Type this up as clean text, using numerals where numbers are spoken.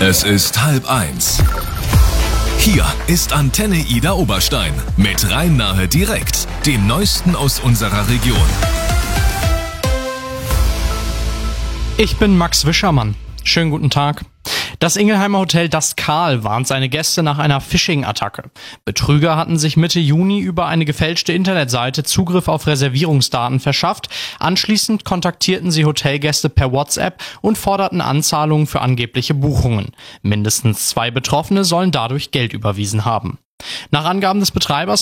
Es ist 12:30. Hier ist Antenne Ida Oberstein mit Rhein-Nahe direkt, dem Neuesten aus unserer Region. Ich bin Max Wischermann. Schönen guten Tag. Das Ingelheimer Hotel Das Karl warnt seine Gäste nach einer Phishing-Attacke. Betrüger hatten sich Mitte Juni über eine gefälschte Internetseite Zugriff auf Reservierungsdaten verschafft. Anschließend kontaktierten sie Hotelgäste per WhatsApp und forderten Anzahlungen für angebliche Buchungen. Mindestens 2 Betroffene sollen dadurch Geld überwiesen haben. Nach Angaben des Betreibers